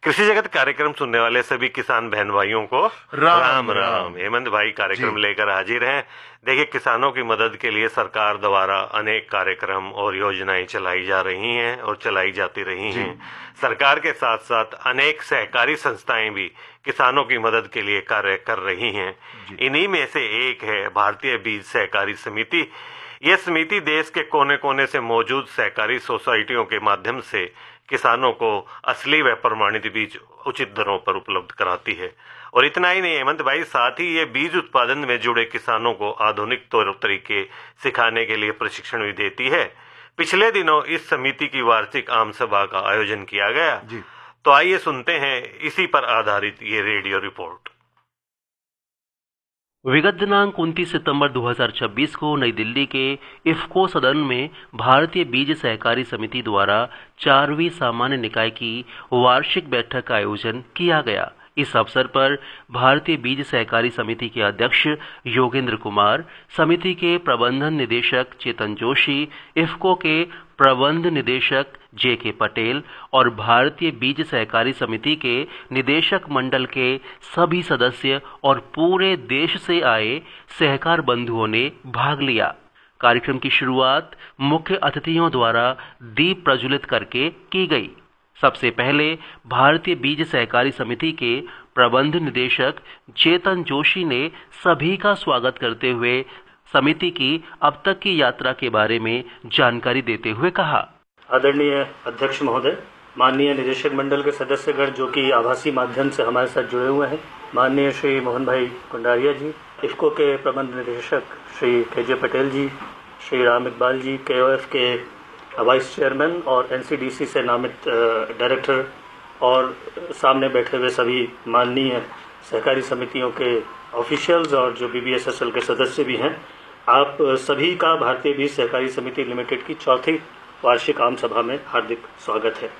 कृषि जगत कार्यक्रम सुनने वाले सभी किसान बहन भाइयों को राम राम। हेमंत भाई कार्यक्रम लेकर हाजिर हैं। देखिए, किसानों की मदद के लिए सरकार द्वारा अनेक कार्यक्रम और योजनाएं चलाई जा रही हैं और चलाई जाती रही हैं। सरकार के साथ साथ अनेक सहकारी संस्थाएं भी किसानों की मदद के लिए कार्य कर रही हैं। इन्हीं में से एक है भारतीय बीज सहकारी समिति। यह समिति देश के कोने कोने से मौजूद सहकारी सोसाइटियों के माध्यम से किसानों को असली व प्रमाणित बीज उचित दरों पर उपलब्ध कराती है। और इतना ही नहीं हेमंत भाई, साथ ही ये बीज उत्पादन में जुड़े किसानों को आधुनिक तौर तरीके सिखाने के लिए प्रशिक्षण भी देती है। पिछले दिनों इस समिति की वार्षिक आम सभा का आयोजन किया गया। तो आइए सुनते हैं इसी पर आधारित ये रेडियो रिपोर्ट। विगत दिनांक 29 सितंबर 2026 को नई दिल्ली के इफ्को सदन में भारतीय बीज सहकारी समिति द्वारा 4वीं सामान्य निकाय की वार्षिक बैठक का आयोजन किया गया। इस अवसर पर भारतीय बीज सहकारी समिति के अध्यक्ष योगेंद्र कुमार, समिति के प्रबंधन निदेशक चेतन जोशी, इफ्को के प्रबंध निदेशक जे.के. पटेल और भारतीय बीज सहकारी समिति के निदेशक मंडल के सभी सदस्य और पूरे देश से आए सहकार बंधुओं ने भाग लिया। कार्यक्रम की शुरुआत मुख्य अतिथियों द्वारा दीप प्रज्वलित करके की गई। सबसे पहले भारतीय बीज सहकारी समिति के प्रबंध निदेशक चेतन जोशी ने सभी का स्वागत करते हुए समिति की अब तक की यात्रा के बारे में जानकारी देते हुए कहा। आदरणीय अध्यक्ष महोदय, माननीय निदेशक मंडल के सदस्यगण जो कि आभासी माध्यम से हमारे साथ जुड़े हुए हैं, माननीय श्री मोहन भाई कुंडारिया जी, इफ्को के प्रबंध निदेशक श्री के.जे. पटेल जी, श्री राम इकबाल जी, KOF के वाइस चेयरमैन और NCDC से नामित डायरेक्टर और सामने बैठे हुए सभी माननीय सहकारी समितियों के ऑफिशियल्स और जो BBSSL के सदस्य भी हैं, आप सभी का भारतीय बीज सहकारी समिति लिमिटेड की 4थी वार्षिक आम सभा में हार्दिक स्वागत है।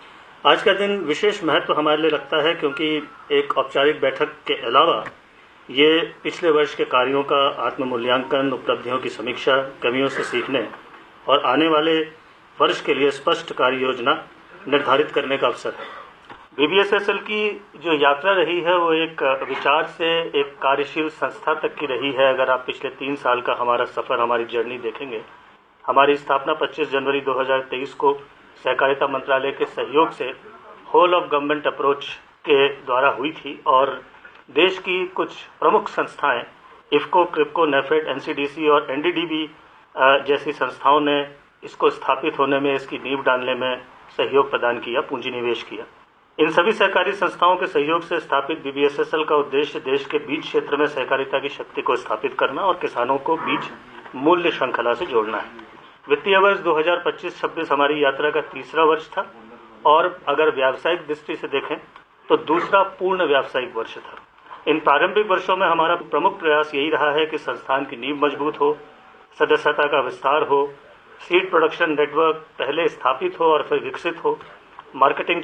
आज का दिन विशेष महत्व हमारे लिए रखता है क्योंकि एक औपचारिक बैठक के अलावा ये पिछले वर्ष के कार्यों का आत्म मूल्यांकन, उपलब्धियों की समीक्षा, कमियों से सीखने और आने वाले वर्ष के लिए स्पष्ट कार्य योजना निर्धारित करने का अवसर है। BBSSL की जो यात्रा रही है वो एक विचार से एक कार्यशील संस्था तक की रही है। अगर आप पिछले 3 साल का हमारा सफ़र, हमारी जर्नी देखेंगे, हमारी स्थापना 25 जनवरी 2023 को सहकारिता मंत्रालय के सहयोग से होल ऑफ गवर्नमेंट अप्रोच के द्वारा हुई थी और देश की कुछ प्रमुख संस्थाएं इफ्को, क्रिप्को, नेफेड, NCDC और NDDB जैसी संस्थाओं ने इसको स्थापित होने में, इसकी नींव डालने में सहयोग प्रदान किया, पूंजी निवेश किया। इन सभी सहकारी संस्थाओं के सहयोग से स्थापित BBSSL का उद्देश्य देश के बीज क्षेत्र में सहकारिता की शक्ति को स्थापित करना और किसानों को बीज मूल्य श्रृंखला से जोड़ना है। वित्तीय वर्ष 2025-26 हमारी यात्रा का तीसरा वर्ष था और अगर व्यावसायिक दृष्टि से देखें तो दूसरा पूर्ण व्यावसायिक वर्ष था। इन प्रारंभिक वर्षों में हमारा प्रमुख प्रयास यही रहा है कि संस्थान की नींव मजबूत हो, सदस्यता का विस्तार हो, सीड प्रोडक्शन नेटवर्क पहले स्थापित हो और फिर विकसित हो, मार्केटिंग